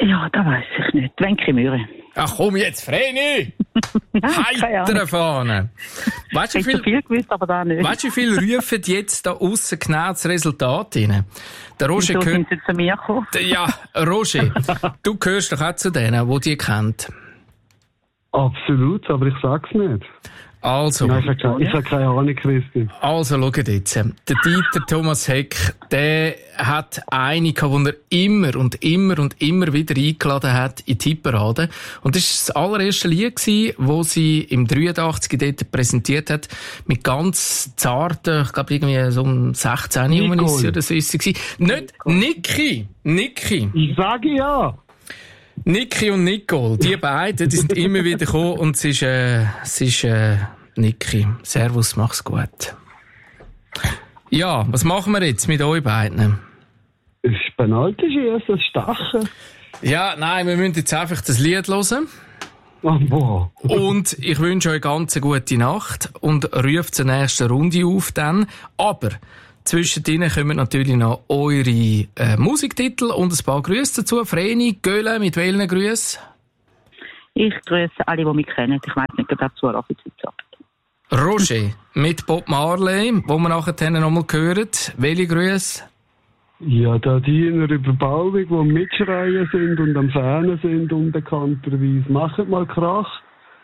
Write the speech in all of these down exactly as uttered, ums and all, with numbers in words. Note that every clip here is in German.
Ja, das weiss ich nicht. Wenke Möhre. Ach komm jetzt, Vreni! Heitere Fahne! Weißt du, wie viel, viel gewusst, aber da nicht. Weißt du, wie viele rufen jetzt da aussen genau das Resultat rein? Der Roger Wieso gehört, sind sie zu mir gekommen? ja, Roger, du gehörst doch auch zu denen, die die kennt. Absolut, aber ich sag's nicht. Also, Ja, ich habe keine, ich habe keine Ahnung, Christi. also, schaut jetzt. Der Dieter Thomas Heck, der hat eine gehabt, die er immer und immer und immer wieder eingeladen hat in die Hitparade. Und das war das allererste Lied, das sie im dreiundachtzig dort präsentiert hat, mit ganz zarten, ich glaube irgendwie so um sechzehn Jahren oder so ist sie. Nicht Niki, Niki. Ich sage ja. Niki und Nicole, die beiden, die sind immer wieder gekommen und es ist, äh, es ist, äh, Niki. Servus, mach's gut. Ja, was machen wir jetzt mit euch beiden? Es ist Penalty schießen, das Stachen. Ja, nein, wir müssen jetzt einfach das Lied hören. Oh, boah. Und ich wünsche euch ganz eine gute Nacht und ruft zur nächsten Runde auf dann. Aber zwischendrin kommen natürlich noch eure äh, Musiktitel und ein paar Grüße dazu. Vreni, Göhle, mit welchen Grüßen? Ich grüße alle, die mich kennen. Ich weiss nicht, ob das zulassen sagt. Roger, mit Bob Marley, wo wir nachher noch mal hören. Welche Grüße? Ja, da die in der Überbauung, die am Mitschreien sind und am Fähnen sind, unbekannterweise. Macht mal Krach.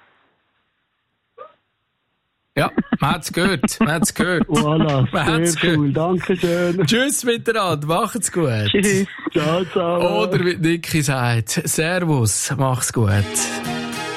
Ja, man hat's gehört, man hat's gehört. Voilà, Man hat's sehr cool, gehört. danke schön. Tschüss miteinander, macht's gut. Tschüss. Ciao, ciao. Oder wie Niki sagt, Servus, mach's gut.